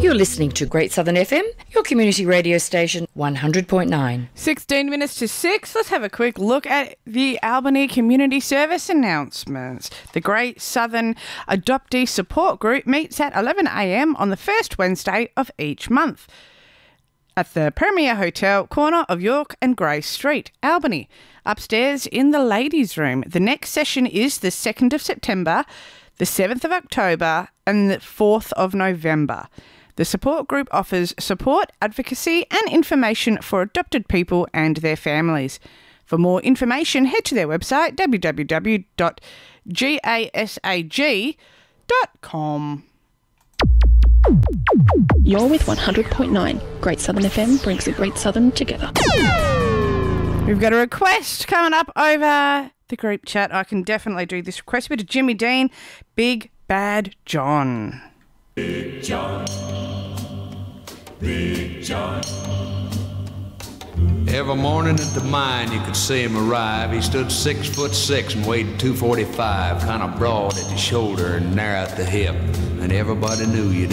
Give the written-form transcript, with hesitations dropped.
You're listening to Great Southern FM, your community radio station, 100.9. 16 minutes to 6. Let's have a quick look at the Albany Community Service announcements. The Great Southern Adoptee Support Group meets at 11 a.m. on the first Wednesday of each month at the Premier Hotel, corner of York and Grey Street, Albany, upstairs in the ladies' room. The next session is the 2nd of September, the 7th of October and the 4th of November. The support group offers support, advocacy and information for adopted people and their families. For more information, head to their website www.gasag.com. You're with 100.9. Great Southern FM brings the Great Southern together. We've got a request coming up over the group chat. I can definitely do this request. Bit of Jimmy Dean, Big Bad John. Big John, Big John. Every morning at the mine you could see him arrive. He stood 6'6" and weighed 245, kind of broad at the shoulder and narrow at the hip, and everybody knew you